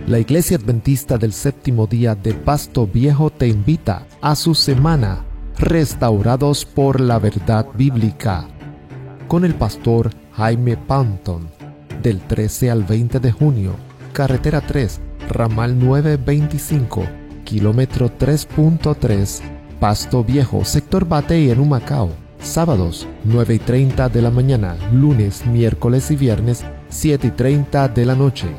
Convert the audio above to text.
La Iglesia Adventista del Séptimo Día de Pasto Viejo te invita a su semana Restaurados por la Verdad Bíblica, con el pastor Jaime Panton, del 13 al 20 de junio, carretera 3, ramal 925, kilómetro 3.3, Pasto Viejo, sector Batey en Humacao. Sábados 9:30 de la mañana, lunes, miércoles y viernes 7:30 de la noche.